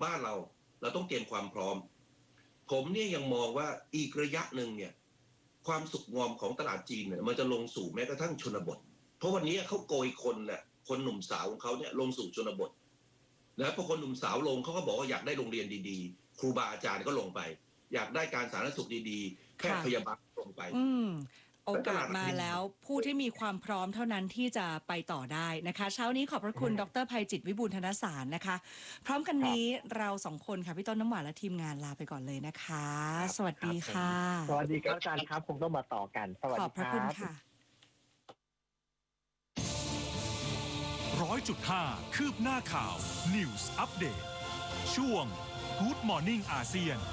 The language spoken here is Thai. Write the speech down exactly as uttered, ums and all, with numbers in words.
บ้านเราเราต้องเตรียมความพร้อมผมเนี่ยยังมองว่าอีกระยะหนึ่งเนี่ยความสุขงอมของตลาดจีนเนี่ยมันจะลงสู่แม้กระทั่งชนบทเพราะวันนี้เขาโกยคนเนี่ยคนหนุ่มสาวของเขาเนี่ยลงสู่ชนบทนะพอคนหนุ่มสาวลงเขาก็บอกว่าอยากได้โรงเรียนดีๆครูบาอาจารย์ก็ลงไปอยากได้การสาธารณสุขดีๆแพทย์พยาบาลลงไปโอกาสมาแล้วผู้ที่มีความพร้อมเท่านั้นที่จะไปต่อได้นะคะเช้านี้ขอบพระคุณดร.ภัยจิตวิบูลย์ธนสารนะคะพร้อมกันนี้เราสองคนค่ะพี่ต้นน้ำหวานและทีมงานลาไปก่อนเลยนะคะสวัสดีค่ะสวัสดีครับอาจารย์ครับคงต้องมาต่อกันสวัสดีครับขอบพระคุณค่ะร้อยจุดห้าคืบหน้าข่าว News Update ช่วง Good Morning อาเซียน